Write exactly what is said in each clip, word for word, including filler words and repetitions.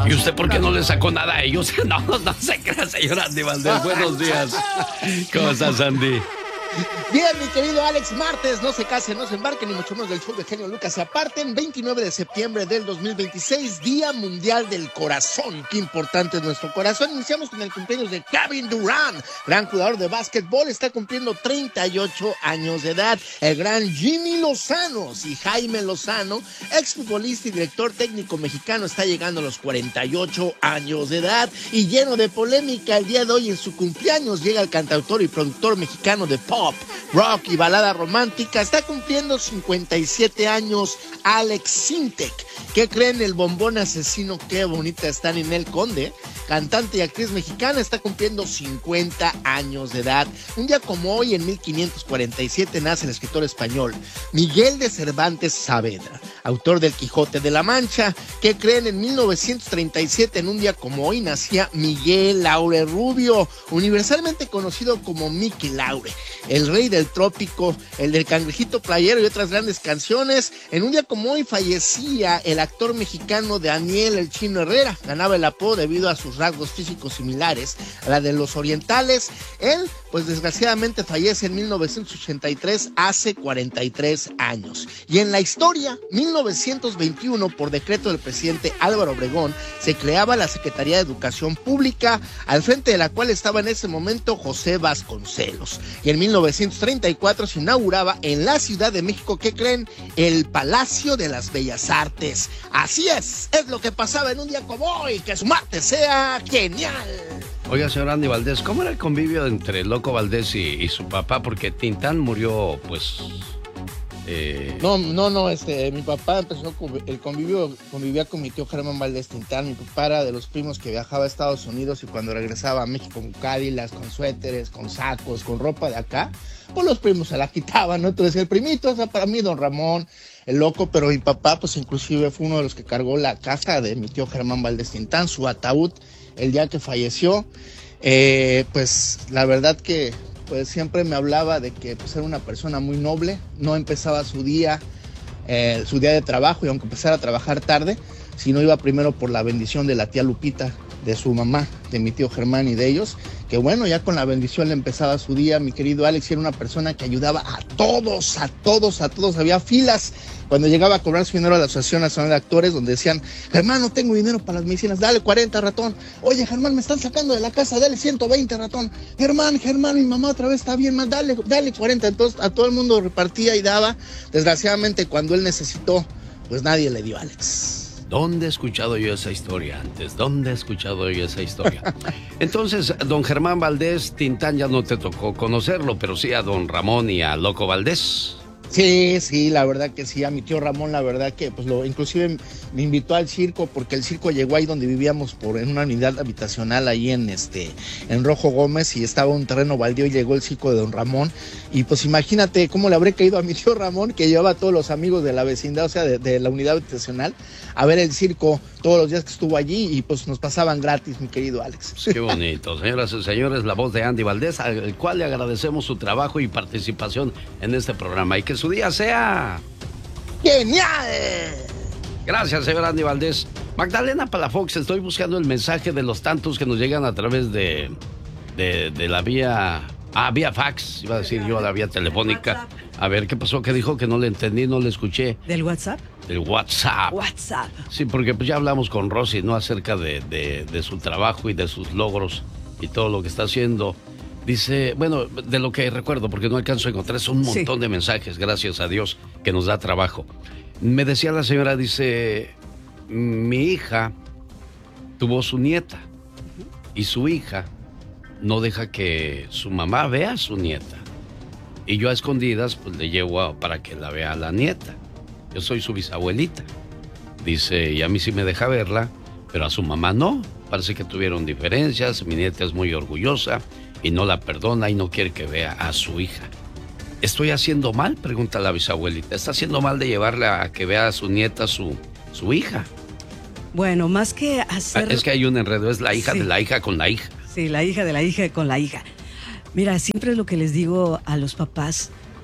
¿Y usted por qué no le sacó nada a ellos? No, no se crea, señor Andy Valdés. Buenos días. ¿Cómo estás, Andy? Bien, mi querido Alex, martes, no se casen, no se embarquen, ni mucho menos del show de Genio Lucas se aparten. veintinueve de septiembre del dos mil veintiséis, Día Mundial del Corazón. Qué importante es nuestro corazón. Iniciamos con el cumpleaños de Kevin Durant, gran jugador de básquetbol, está cumpliendo treinta y ocho años de edad. El gran Jimmy Lozano y Jaime Lozano, exfutbolista y director técnico mexicano, está llegando a los cuarenta y ocho años de edad. Y lleno de polémica, el día de hoy en su cumpleaños llega el cantautor y productor mexicano de pop, rock y balada romántica, está cumpliendo cincuenta y siete años Alex Sintek. ¿Qué creen? El bombón asesino, qué bonita está Ninel Conde, cantante y actriz mexicana, está cumpliendo cincuenta años de edad. Un día como hoy, en mil quinientos cuarenta y siete, nace el escritor español Miguel de Cervantes Saavedra, autor del Quijote de la Mancha. ¿Qué creen? En mil novecientos treinta y siete, en un día como hoy, nacía Miguel Laure Rubio, universalmente conocido como Mickey Laure, el rey del trópico, el del cangrejito playero y otras grandes canciones. En un día como hoy fallecía el actor mexicano Daniel El Chino Herrera, ganaba el apodo debido a sus rasgos físicos similares a la de los orientales. Él, pues desgraciadamente fallece en mil novecientos ochenta y tres, hace cuarenta y tres años. Y en la historia, mil novecientos veintiuno, por decreto del presidente Álvaro Obregón, se creaba la Secretaría de Educación Pública, al frente de la cual estaba en ese momento José Vasconcelos. Y en mil novecientos treinta y cuatro se inauguraba en la Ciudad de México, ¿qué creen? El Palacio de las Bellas Artes. Así es, es lo que pasaba en un día como hoy. Que su martes sea genial. Oiga, señor Andy Valdés, ¿cómo era el convivio entre Loco Valdés y, y su papá? Porque Tintán murió, pues... Eh... No, no, no, este, mi papá empezó con el convivio, convivía con mi tío Germán Valdés Tintán. Mi papá era de los primos que viajaba a Estados Unidos y cuando regresaba a México con cádilas, con suéteres, con sacos, con ropa de acá, pues los primos se la quitaban, ¿no? Entonces el primito, o sea, para mí don Ramón, el Loco, pero mi papá pues inclusive fue uno de los que cargó la caja de mi tío Germán Valdés Tintán, su ataúd, el día que falleció. Eh, pues la verdad que pues siempre me hablaba de que pues, era una persona muy noble, no empezaba su día, eh, su día de trabajo, y aunque empezara a trabajar tarde, si no iba primero por la bendición de la tía Lupita, de su mamá, de mi tío Germán y de ellos, que bueno, ya con la bendición le empezaba su día. Mi querido Alex era una persona que ayudaba a todos, a todos, a todos. Había filas cuando llegaba a cobrar su dinero a la Asociación Nacional de Actores, donde decían: Germán, no tengo dinero para las medicinas, dale cuarenta, ratón. Oye, Germán, me están sacando de la casa, dale ciento veinte, ratón. Germán, Germán, mi mamá otra vez está bien mal, dale, dale cuarenta. Entonces a todo el mundo repartía y daba. Desgraciadamente, cuando él necesitó, pues nadie le dio, Alex. ¿Dónde he escuchado yo esa historia antes? ¿Dónde he escuchado yo esa historia? Entonces, don Germán Valdés Tintán ya no te tocó conocerlo, pero sí a don Ramón y a Loco Valdés. Sí, sí, la verdad que sí, a mi tío Ramón, la verdad que pues lo, inclusive me invitó al circo, porque el circo llegó ahí donde vivíamos, por en una unidad habitacional ahí en este, en Rojo Gómez, y estaba un terreno baldío y llegó el circo de don Ramón, y pues imagínate cómo le habré caído a mi tío Ramón, que llevaba a todos los amigos de la vecindad, o sea, de, de la unidad habitacional, a ver el circo todos los días que estuvo allí, y pues nos pasaban gratis, mi querido Alex. Qué bonito. Señoras y señores, la voz de Andy Valdés, al cual le agradecemos su trabajo y participación en este programa, y que su día sea ¡genial! Gracias, señor Andy Valdés. Magdalena Palafox, estoy buscando el mensaje de los tantos que nos llegan a través de, de, de la vía... Ah, vía fax, iba a decir yo, la vía telefónica. A ver, ¿qué pasó? ¿Qué dijo? Que no le entendí, no le escuché. ¿Del WhatsApp? Del WhatsApp. WhatsApp. Sí, porque pues ya hablamos con Rosy, ¿no? Acerca de, de, de su trabajo y de sus logros y todo lo que está haciendo. Dice, bueno, de lo que recuerdo, porque no alcanzo a encontrar, es un montón sí. de mensajes, gracias a Dios, que nos da trabajo. Me decía la señora, dice, mi hija tuvo su nieta y su hija no deja que su mamá vea a su nieta. Y yo a escondidas, pues le llevo a, para que la vea a la nieta. Yo soy su bisabuelita. Dice, y a mí sí me deja verla, pero a su mamá no. Parece que tuvieron diferencias, mi nieta es muy orgullosa y no la perdona y no quiere que vea a su hija. ¿Estoy haciendo mal?, pregunta la bisabuelita. ¿Está haciendo mal de llevarla a que vea a su nieta, su, su hija? Bueno, más que hacer... Es que hay un enredo, es la hija sí. de la hija con la hija. Sí, la hija de la hija con la hija. Mira, siempre es lo que les digo a los papás.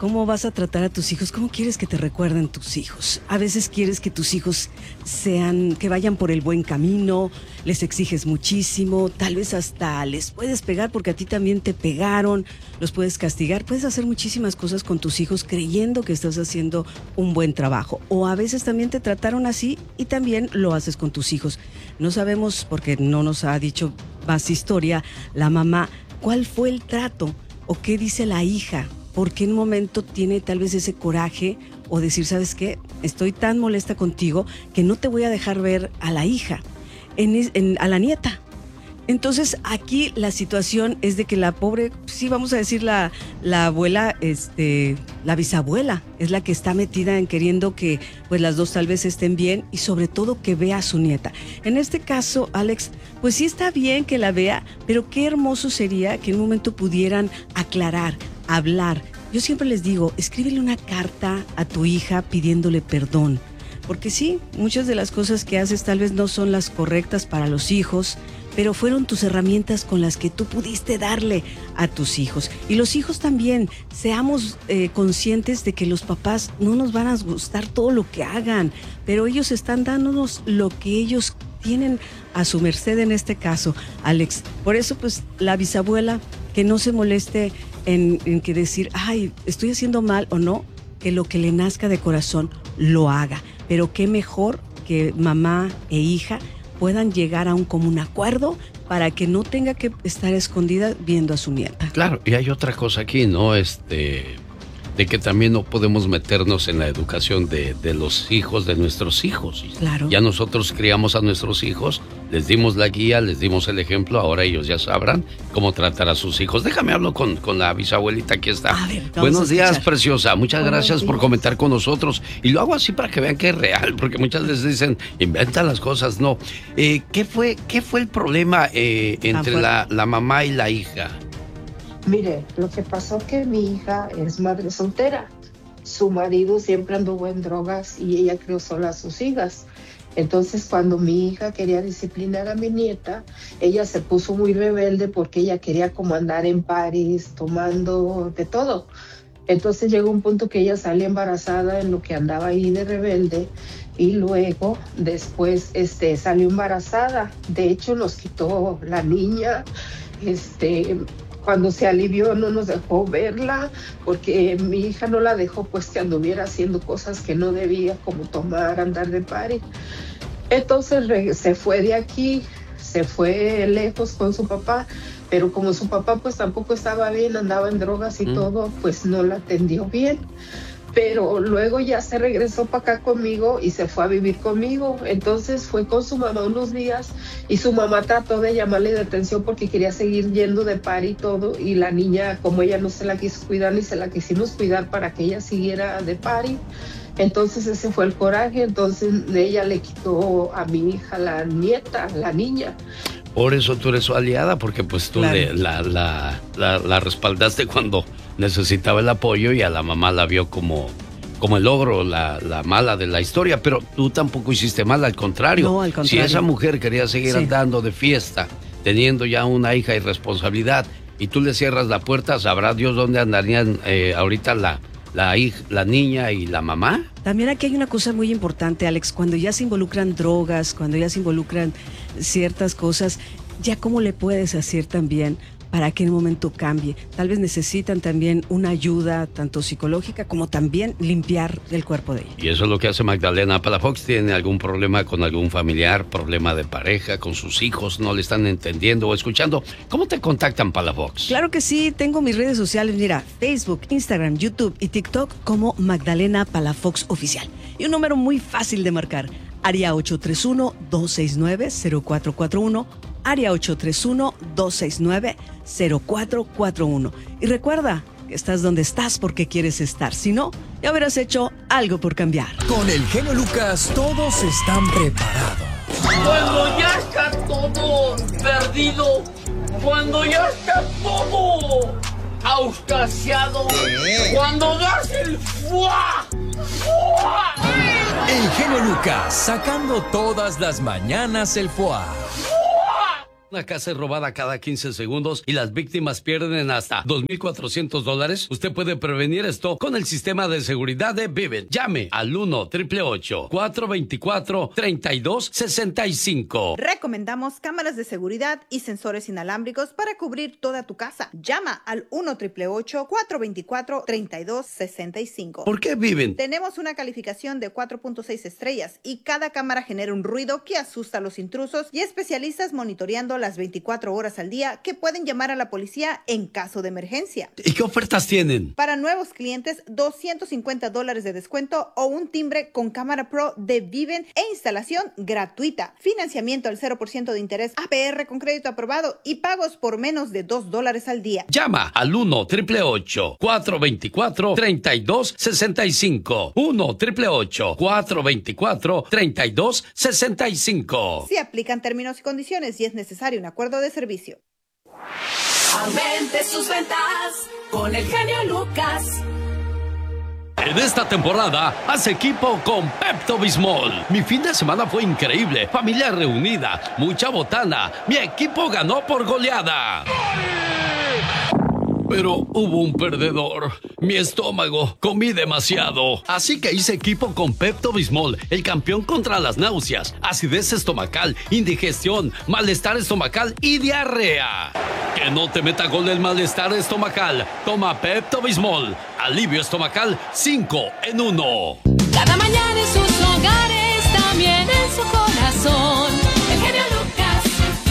¿Cómo vas a tratar a tus hijos? ¿Cómo quieres que te recuerden tus hijos? A veces quieres que tus hijos sean, que vayan por el buen camino, les exiges muchísimo, tal vez hasta les puedes pegar porque a ti también te pegaron, los puedes castigar, puedes hacer muchísimas cosas con tus hijos creyendo que estás haciendo un buen trabajo. O a veces también te trataron así y también lo haces con tus hijos. No sabemos, porque no nos ha dicho más historia, la mamá, cuál fue el trato o qué dice la hija. Porque en un momento tiene tal vez ese coraje o decir, ¿sabes qué? Estoy tan molesta contigo que no te voy a dejar ver a la hija, en, en, a la nieta. Entonces aquí la situación es de que la pobre, sí vamos a decir la, la abuela, este, la bisabuela, es la que está metida en queriendo que pues las dos tal vez estén bien y sobre todo que vea a su nieta. En este caso, Alex, pues sí está bien que la vea, pero qué hermoso sería que en un momento pudieran aclarar, hablar. Yo siempre les digo, escríbele una carta a tu hija pidiéndole perdón. Porque sí, muchas de las cosas que haces tal vez no son las correctas para los hijos, pero fueron tus herramientas con las que tú pudiste darle a tus hijos. Y los hijos también, seamos eh, conscientes de que los papás no nos van a gustar todo lo que hagan, pero ellos están dándonos lo que ellos tienen a su merced en este caso, Alex. Por eso, pues, la bisabuela, que no se moleste en, en que decir, ay, estoy haciendo mal o no, que lo que le nazca de corazón lo haga. Pero qué mejor que mamá e hija puedan llegar a un común acuerdo para que no tenga que estar escondida viendo a su nieta. Claro, y hay otra cosa aquí, ¿no? Este, de que también no podemos meternos en la educación de, de los hijos de nuestros hijos. Claro. Ya nosotros criamos a nuestros hijos, les dimos la guía, les dimos el ejemplo, ahora ellos ya sabrán cómo tratar a sus hijos. Déjame hablar con, con la bisabuelita, aquí está. A ver, Buenos días, preciosa, muchas Buenos gracias días. por comentar con nosotros. Y lo hago así para que vean que es real, porque muchas veces dicen, inventan las cosas, no. Eh, ¿qué fue, qué fue el problema eh, entre la, la mamá y la hija? Mire, lo que pasó que mi hija es madre soltera. Su marido siempre anduvo en drogas y ella crió sola a sus hijas. Entonces, cuando mi hija quería disciplinar a mi nieta, ella se puso muy rebelde porque ella quería como andar en París, tomando de todo. Entonces llegó un punto que ella salió embarazada en lo que andaba ahí de rebelde y luego después este, salió embarazada. De hecho, nos quitó la niña. Este... Cuando se alivió no nos dejó verla porque mi hija no la dejó pues que anduviera haciendo cosas que no debía, como tomar, andar de party. Entonces se fue de aquí, se fue lejos con su papá, pero como su papá pues tampoco estaba bien, andaba en drogas y mm. todo, pues no la atendió bien. Pero luego ya se regresó para acá conmigo y se fue a vivir conmigo. Entonces fue con su mamá unos días y su mamá trató de llamarle de atención porque quería seguir yendo de par y todo. Y la niña, como ella no se la quiso cuidar ni se la quisimos cuidar para que ella siguiera de party, entonces ese fue el coraje. Entonces ella le quitó a mi hija la nieta, la niña. Por eso tú eres su aliada, porque pues tú claro. le, la, la, la, la respaldaste cuando necesitaba el apoyo y a la mamá la vio como, como el ogro, la, la mala de la historia, pero tú tampoco hiciste mal, al contrario. No, al contrario. Si esa mujer quería seguir sí. andando de fiesta, teniendo ya una hija y responsabilidad, y tú le cierras la puerta, sabrá Dios dónde andarían eh, ahorita la, la, hija, la niña y la mamá. También aquí hay una cosa muy importante, Alex, cuando ya se involucran drogas, cuando ya se involucran ciertas cosas, ya cómo le puedes hacer también para que en un momento cambie. Tal vez necesitan también una ayuda, tanto psicológica como también limpiar el cuerpo de ella. Y eso es lo que hace Magdalena Palafox. ¿Tiene algún problema con algún familiar, problema de pareja, con sus hijos, no le están entendiendo o escuchando? ¿Cómo te contactan, Palafox? Claro que sí, tengo mis redes sociales, mira, Facebook, Instagram, YouTube y TikTok como Magdalena Palafox Oficial. Y un número muy fácil de marcar, área ocho tres uno, dos seis nueve, cero cuatro cuatro uno, área ocho tres uno, dos seis nueve, cero cuatro cuatro uno. Y recuerda que estás donde estás porque quieres estar. Si no, ya habrás hecho algo por cambiar. Con el genio Lucas todos están preparados. Cuando ya está todo perdido, cuando ya está todo auscasiado, cuando das el fuá, fuá. El genio Lucas sacando todas las mañanas el fuá. Una casa es robada cada quince segundos y las víctimas pierden hasta dos mil cuatrocientos dólares. Usted puede prevenir esto con el sistema de seguridad de Vivint. Llame al uno triple ocho, cuatro dos cuatro, tres dos seis cinco. Recomendamos cámaras de seguridad y sensores inalámbricos para cubrir toda tu casa. Llama al uno triple ocho, cuatro dos cuatro, tres dos seis cinco. ¿Por qué Vivint? Tenemos una calificación de cuatro punto seis estrellas y cada cámara genera un ruido que asusta a los intrusos y especialistas monitoreando las veinticuatro horas al día que pueden llamar a la policía en caso de emergencia. ¿Y qué ofertas tienen? Para nuevos clientes, doscientos cincuenta dólares de descuento o un timbre con cámara pro de Vivint e instalación gratuita. Financiamiento al cero por ciento de interés, A P R con crédito aprobado y pagos por menos de dos dólares al día. Llama al uno triple ocho, cuatro dos cuatro, tres dos seis cinco. uno triple ocho, cuatro dos cuatro, tres dos seis cinco. Si aplican términos y condiciones y es necesario un acuerdo de servicio. Aumente sus ventas con el genio Lucas. En esta temporada, haz equipo con Pepto-Bismol. Mi fin de semana fue increíble. Familia reunida, mucha botana. Mi equipo ganó por goleada. Pero hubo un perdedor. Mi estómago. Comí demasiado. Así que hice equipo con Pepto-Bismol, el campeón contra las náuseas, acidez estomacal, indigestión, malestar estomacal y diarrea. Que no te meta gol el malestar estomacal. Toma Pepto-Bismol. Alivio estomacal cinco en uno. Cada mañana en sus hogares, también en su corazón. El genio Lucas.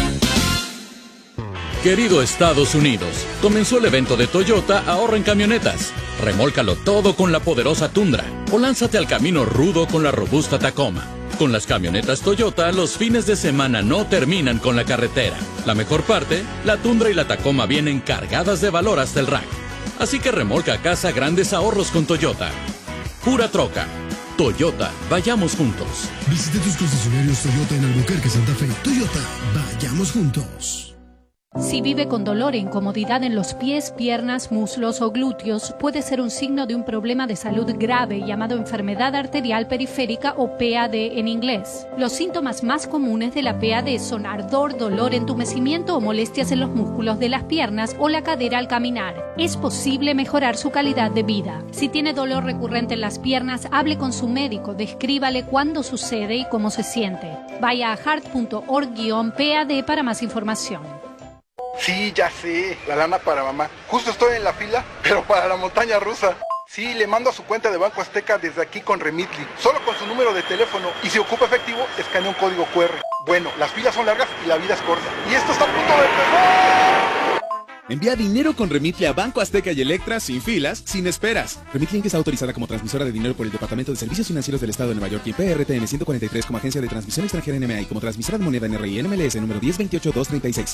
Querido Estados Unidos, comenzó el evento de Toyota Ahorra en Camionetas. Remólcalo todo con la poderosa Tundra o lánzate al camino rudo con la robusta Tacoma. Con las camionetas Toyota, los fines de semana no terminan con la carretera. La mejor parte, la Tundra y la Tacoma vienen cargadas de valor hasta el rack. Así que remolca a casa grandes ahorros con Toyota. Pura troca. Toyota, vayamos juntos. Visite tus concesionarios Toyota en Albuquerque, Santa Fe. Toyota, vayamos juntos. Si vive con dolor e incomodidad en los pies, piernas, muslos o glúteos, puede ser un signo de un problema de salud grave llamado enfermedad arterial periférica o P A D en inglés. Los síntomas más comunes de la P A D son ardor, dolor, entumecimiento o molestias en los músculos de las piernas o la cadera al caminar. Es posible mejorar su calidad de vida. Si tiene dolor recurrente en las piernas, hable con su médico, descríbale cuándo sucede y cómo se siente. Vaya a heart punto org guión P A D para más información. Sí, ya sé, la lana para mamá. Justo estoy en la fila, pero para la montaña rusa. Sí, le mando a su cuenta de Banco Azteca desde aquí con Remitly, solo con su número de teléfono. Y si ocupa efectivo, escanea un código cu erre. Bueno, las filas son largas y la vida es corta. Y esto está a punto de empezar. Envía dinero con Remitly a Banco Azteca y Electra sin filas, sin esperas. Remitly Inc está autorizada como transmisora de dinero por el Departamento de Servicios Financieros del Estado de Nueva York y P R T N ciento cuarenta y tres como agencia de transmisión extranjera en M A y como transmisora de moneda N R I N M L S número diez veintiocho dos treinta y seis.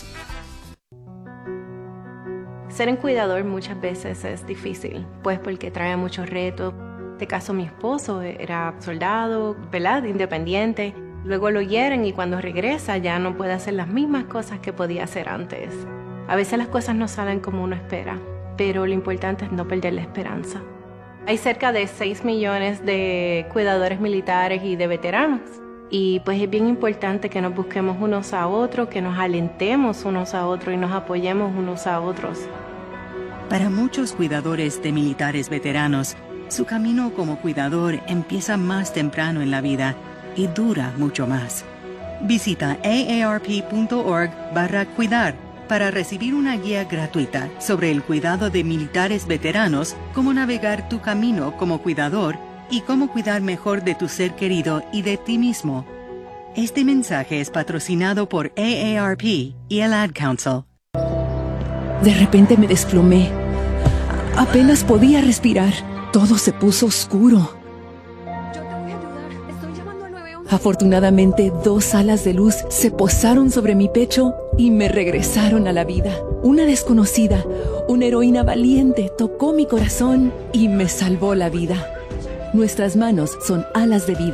Ser un cuidador muchas veces es difícil, pues porque trae muchos retos. En este caso mi esposo era soldado, ¿verdad? Independiente. Luego lo hieren y cuando regresa ya no puede hacer las mismas cosas que podía hacer antes. A veces las cosas no salen como uno espera, pero lo importante es no perder la esperanza. Hay cerca de seis millones de cuidadores militares y de veteranos. Y pues es bien importante que nos busquemos unos a otros, que nos alentemos unos a otros y nos apoyemos unos a otros. Para muchos cuidadores de militares veteranos, su camino como cuidador empieza más temprano en la vida y dura mucho más. Visita A A R P punto org barra cuidar para recibir una guía gratuita sobre el cuidado de militares veteranos, cómo navegar tu camino como cuidador y cómo cuidar mejor de tu ser querido y de ti mismo. Este mensaje es patrocinado por A A R P y el Ad Council. De repente me desplomé. Apenas podía respirar. Todo se puso oscuro. Yo te voy a ayudar. Estoy llamando al nueve once. Afortunadamente, dos alas de luz se posaron sobre mi pecho y me regresaron a la vida. Una desconocida, una heroína valiente, tocó mi corazón y me salvó la vida. Nuestras manos son alas de vida.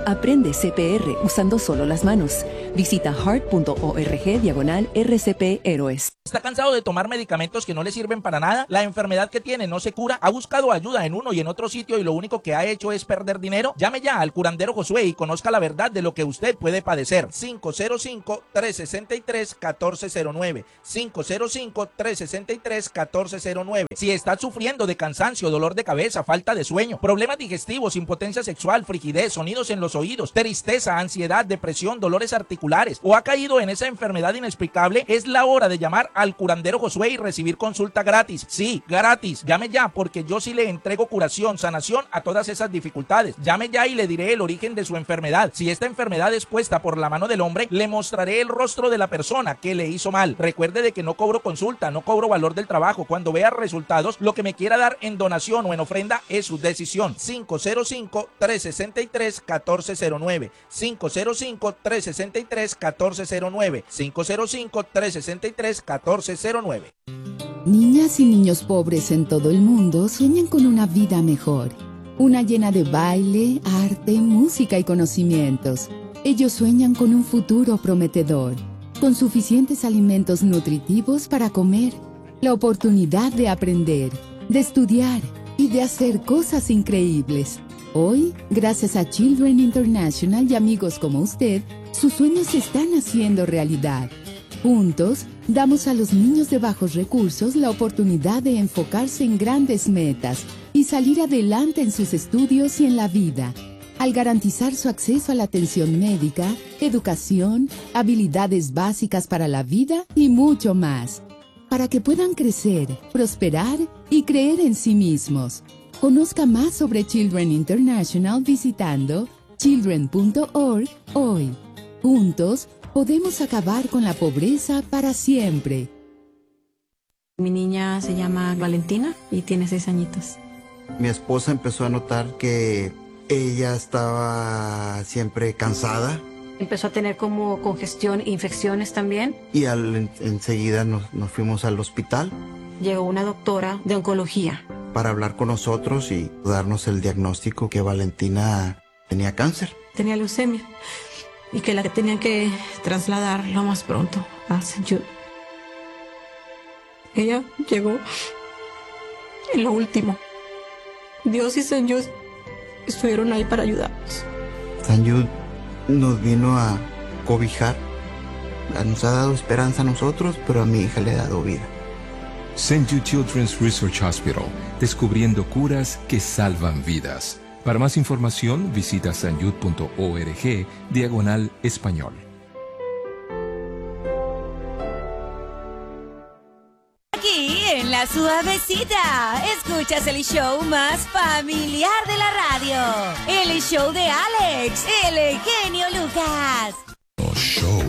Aprende C P R usando solo las manos. Visita heart.org diagonal R C P Héroes. ¿Está cansado de tomar medicamentos que no le sirven para nada? ¿La enfermedad que tiene no se cura? ¿Ha buscado ayuda en uno y en otro sitio y lo único que ha hecho es perder dinero? Llame ya al curandero Josué y conozca la verdad de lo que usted puede padecer. cinco cero cinco, tres seis tres, uno cuatro cero nueve. cinco cero cinco, tres seis tres, uno cuatro cero nueve. Si está sufriendo de cansancio, dolor de cabeza, falta de sueño, problemas digestivos, impotencia sexual, frigidez, sonidos en los oídos, tristeza, ansiedad, depresión, dolores articulares o ha caído en esa enfermedad inexplicable, es la hora de llamar al curandero Josué y recibir consulta gratis. Sí, gratis. Llame ya porque yo sí le entrego curación, sanación a todas esas dificultades. Llame ya y le diré el origen de su enfermedad. Si esta enfermedad es puesta por la mano del hombre, le mostraré el rostro de la persona que le hizo mal. Recuerde de que no cobro consulta, no cobro valor del trabajo. Cuando vea resultados, lo que me quiera dar en donación o en ofrenda es su decisión. cinco cero cinco, tres seis tres, uno cuatro cero nueve. cinco cero cinco, tres seis tres, uno cuatro cero nueve. cinco cero cinco, tres seis tres, uno cuatro cero nueve. Niñas y niños pobres en todo el mundo sueñan con una vida mejor. Una llena de baile, arte, música y conocimientos. Ellos sueñan con un futuro prometedor, con suficientes alimentos nutritivos para comer, la oportunidad de aprender, de estudiar y de hacer cosas increíbles. Hoy, gracias a Children International y amigos como usted, sus sueños se están haciendo realidad. Juntos, damos a los niños de bajos recursos la oportunidad de enfocarse en grandes metas y salir adelante en sus estudios y en la vida, al garantizar su acceso a la atención médica, educación, habilidades básicas para la vida y mucho más, para que puedan crecer, prosperar y creer en sí mismos. Conozca más sobre Children International visitando children punto org hoy. Juntos, podemos acabar con la pobreza para siempre. Mi niña se llama Valentina y tiene seis añitos. Mi esposa empezó a notar que ella estaba siempre cansada. Empezó a tener como congestión e infecciones también. Y al, en, enseguida nos, nos fuimos al hospital. Llegó una doctora de oncología para hablar con nosotros y darnos el diagnóstico que Valentina tenía cáncer. Tenía leucemia y que la tenían que trasladar lo más pronto a Saint Jude. Ella llegó en lo último. Dios y Saint Jude estuvieron ahí para ayudarnos. Saint Jude nos vino a cobijar. Nos ha dado esperanza a nosotros, pero a mi hija le ha dado vida. Saint Jude Children's Research Hospital, descubriendo curas que salvan vidas. Para más información, visita sanjud punto org, diagonal español. Aquí en La Suavecita, escuchas el show más familiar de la radio. El show de Alex, el genio Lucas. Show.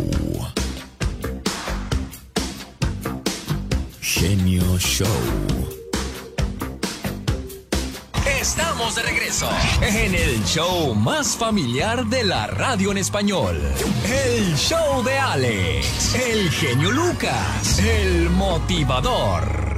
Genio Show. Estamos de regreso en el show más familiar de la radio en español. El show de Alex, el genio Lucas, el motivador.